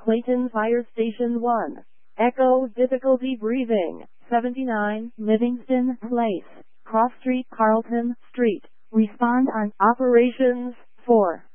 Clayton Fire Station 1. Echo difficulty breathing. 79 Livingston Place, Cross Street, Carlton Street. Respond on operations 4.